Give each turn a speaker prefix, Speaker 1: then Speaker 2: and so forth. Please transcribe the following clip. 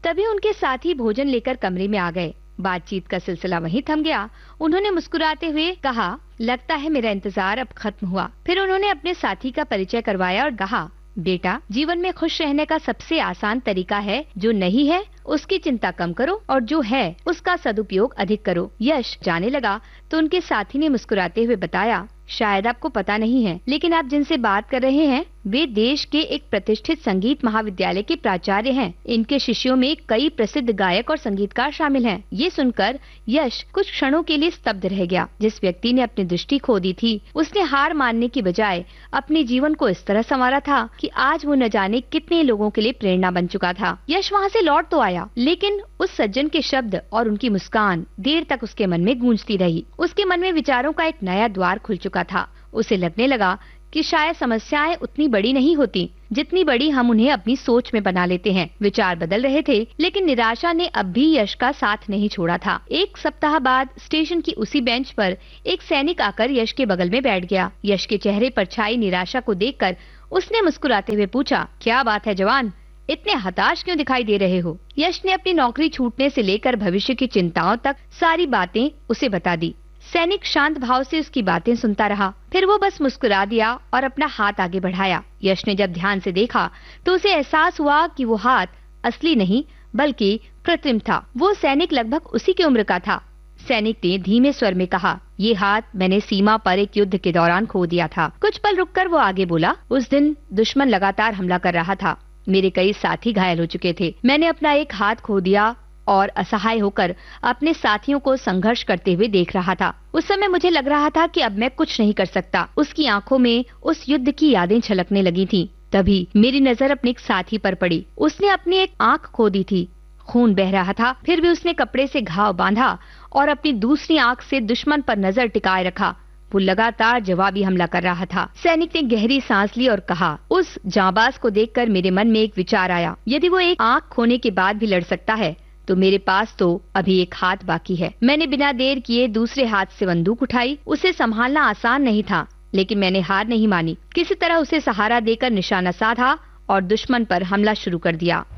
Speaker 1: तभी उनके साथी भोजन लेकर कमरे में आ गए। बातचीत का सिलसिला वहीं थम गया। उन्होंने मुस्कुराते हुए कहा, लगता है मेरा इंतजार अब खत्म हुआ। फिर उन्होंने अपने साथी का परिचय करवाया और कहा, बेटा, जीवन में खुश रहने का सबसे आसान तरीका है, जो नहीं है उसकी चिंता कम करो और जो है उसका सदुपयोग अधिक करो। यश जाने लगा तो उनके साथी ने मुस्कुराते हुए बताया, शायद आपको पता नहीं है, लेकिन आप जिनसे बात कर रहे हैं वे देश के एक प्रतिष्ठित संगीत महाविद्यालय के प्राचार्य हैं। इनके शिष्यों में कई प्रसिद्ध गायक और संगीतकार शामिल हैं। ये सुनकर यश कुछ क्षणों के लिए स्तब्ध रह गया। जिस व्यक्ति ने अपनी दृष्टि खो दी थी, उसने हार मानने की बजाय अपने जीवन को इस तरह संवारा था कि आज वो न जाने कितने लोगों के लिए प्रेरणा बन चुका था। यश वहाँ से लौट तो आया, लेकिन उस सज्जन के शब्द और उनकी मुस्कान देर तक उसके मन में गूंजती रही। उसके मन में विचारों का एक नया द्वार खुल चुका था। उसे लगने लगा कि शायद समस्याएं उतनी बड़ी नहीं होती जितनी बड़ी हम उन्हें अपनी सोच में बना लेते हैं। विचार बदल रहे थे, लेकिन निराशा ने अब भी यश का साथ नहीं छोड़ा था। एक सप्ताह बाद स्टेशन की उसी बेंच पर एक सैनिक आकर यश के बगल में बैठ गया। यश के चेहरे पर छाई निराशा को देखकर उसने मुस्कुराते हुए पूछा, क्या बात है जवान, इतने हताश क्यों दिखाई दे रहे हो? यश ने अपनी नौकरी छूटने से लेकर भविष्य की चिंताओं तक सारी बातें उसे बता दी। सैनिक शांत भाव से उसकी बातें सुनता रहा। फिर वो बस मुस्कुरा दिया और अपना हाथ आगे बढ़ाया। यश ने जब ध्यान से देखा तो उसे एहसास हुआ कि वो हाथ असली नहीं बल्कि कृत्रिम था। वो सैनिक लगभग उसी की उम्र का था। सैनिक ने धीमे स्वर में कहा, ये हाथ मैंने सीमा पर एक युद्ध के दौरान खो दिया था। कुछ पल रुककर वो आगे बोला, उस दिन दुश्मन लगातार हमला कर रहा था। मेरे कई साथी घायल हो चुके थे। मैंने अपना एक हाथ खो दिया और असहाय होकर अपने साथियों को संघर्ष करते हुए देख रहा था। उस समय मुझे लग रहा था कि अब मैं कुछ नहीं कर सकता। उसकी आंखों में उस युद्ध की यादें छलकने लगी थीं। तभी मेरी नजर अपने एक साथी पर पड़ी। उसने अपनी एक आंख खो दी थी, खून बह रहा था, फिर भी उसने कपड़े से घाव बांधा और अपनी दूसरी आंख से दुश्मन पर नजर टिकाए रखा। वो लगातार जवाबी हमला कर रहा था। सैनिक ने गहरी सांस ली और कहा, उस जांबाज को देखकर मेरे मन में एक विचार आया, यदि वो एक आंख खोने के बाद भी लड़ सकता है तो मेरे पास तो अभी एक हाथ बाकी है। मैंने बिना देर किए दूसरे हाथ से बंदूक उठाई। उसे संभालना आसान नहीं था, लेकिन मैंने हार नहीं मानी। किसी तरह उसे सहारा देकर निशाना साधा और दुश्मन पर हमला शुरू कर दिया।